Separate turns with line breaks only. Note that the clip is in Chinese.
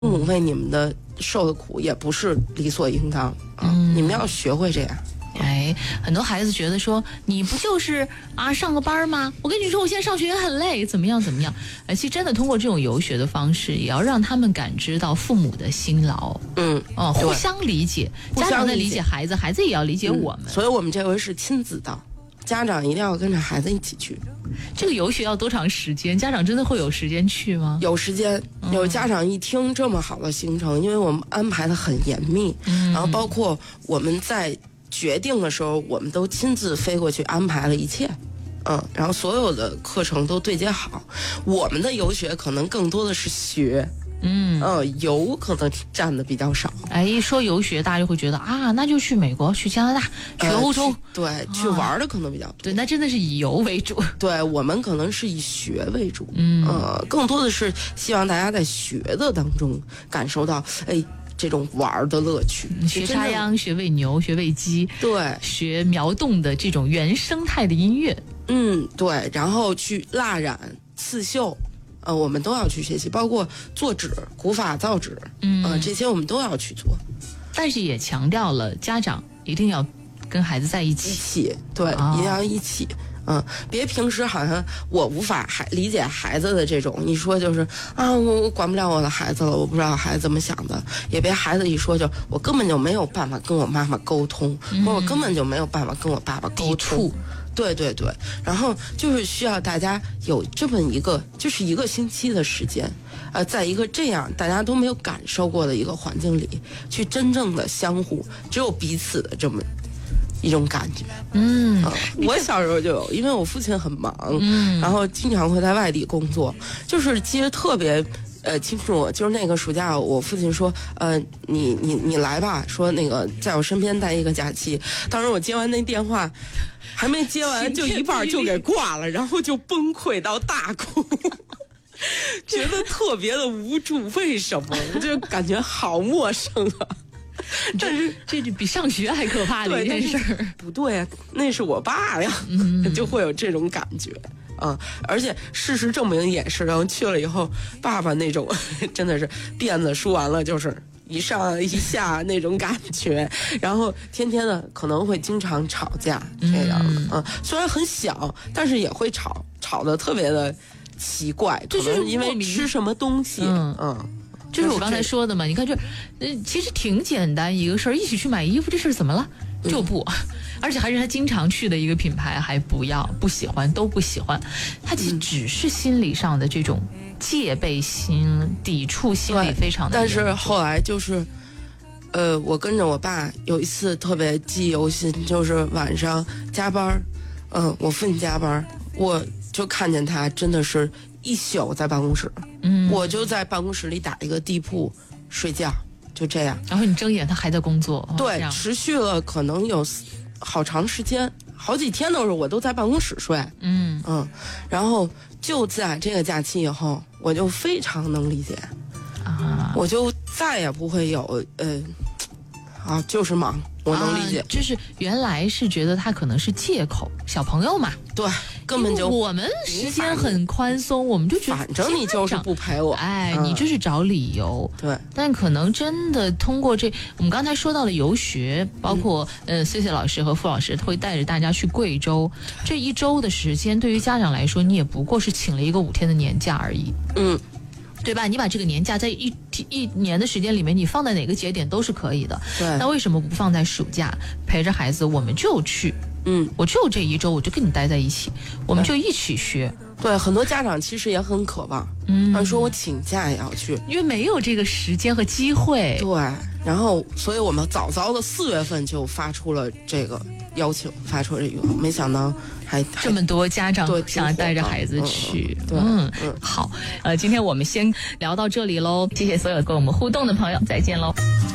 父母为你们的受的苦也不是理所应当啊，你们要学会这样。
哎，很多孩子觉得说，你不就是上个班吗？我跟你说，我现在上学也很累，怎么样？其实真的通过这种游学的方式，也要让他们感知到父母的辛劳。互相理解，家长在理解孩子，孩子也要理解我们。
所以我们这回是亲子道，家长一定要跟着孩子一起去。
这个游学要多长时间？家长真的会有时间去吗？
有时间，有家长一听这么好的行程，因为我们安排的很严密，然后包括我们在决定的时候，我们都亲自飞过去安排了一切，然后所有的课程都对接好。我们的游学可能更多的是学，游可能占的比较少。
一说游学，大家就会觉得那就去美国、去加拿大、去欧洲，
对，去玩的可能比较多。
对，那真的是以游为主。
对，我们可能是以学为主，更多的是希望大家在学的当中感受到，这种玩的乐趣，
学插秧，学喂牛，学喂鸡，
对，
学苗动的这种原生态的音乐，
对，然后去蜡染、刺绣，我们都要去学习，包括做纸、古法造纸，这些我们都要去做。
但是也强调了家长一定要跟孩子在一起，
对，一定要一起。别平时好像我无法理解孩子的这种，你说就是我管不了我的孩子了，我不知道孩子怎么想的。也别孩子一说就我根本就没有办法跟我妈妈沟通，或者我根本就没有办法跟我爸爸沟通。对，然后就是需要大家有这么一个，就是一个星期的时间，在一个这样大家都没有感受过的一个环境里，去真正的相互只有彼此的这么一种感觉。我小时候就有，因为我父亲很忙，然后经常会在外地工作，就是记得特别清楚，就是那个暑假我父亲说你来吧，说那个在我身边待一个假期。当时我接完那电话还没接完就一半就给挂了，然后就崩溃到大哭觉得特别的无助。为什么？我就感觉好陌生啊。但是
这比上学还可怕的一件事儿。
不对啊，那是我爸呀，就会有这种感觉。而且事实证明也是，然后去了以后，爸爸那种真的是辫子梳完了就是一上一下那种感觉，然后天天的可能会经常吵架这样的。虽然很小，但是也会吵得特别的奇怪，可能因为吃什么东西。
就是我刚才说的嘛，你看其实挺简单一个事儿，一起去买衣服这事儿怎么了？就不，而且还是他经常去的一个品牌，还不喜欢，都不喜欢。他其实只是心理上的这种戒备心、抵触心理非常的。
但是后来就是，我跟着我爸有一次特别记忆犹新，就是晚上加班，我父亲加班，我就看见他真的是一宿在办公室。我就在办公室里打一个地铺睡觉，就这样。
然后你睁眼，他还在工作。
对，持续了可能有好长时间，好几天都是我都在办公室睡。然后就在这个假期以后，我就非常能理解我就再也不会有就是忙。我能理解，
就是原来是觉得他可能是借口，小朋友嘛，
对，根本就
我们时间很宽松，我们就觉得
反正你就是不陪我，
你就是找理由。
对，
但可能真的通过我们刚才说到了游学，包括C 老师和傅老师会带着大家去贵州，这一周的时间对于家长来说，你也不过是请了一个5天的年假而已。对吧？你把这个年假在一年的时间里面，你放在哪个节点都是可以的。
对，
那为什么不放在暑假陪着孩子？我们就去，我就这一周，我就跟你待在一起，我们就一起学。
对，很多家长其实也很渴望，说我请假也要去，
因为没有这个时间和机会。
对，然后所以我们早的4月份就发出了这个邀请，发出这个，没想到还
这么多家长想要带着孩子去。
好，
今天我们先聊到这里喽，谢谢所有跟我们互动的朋友，再见喽。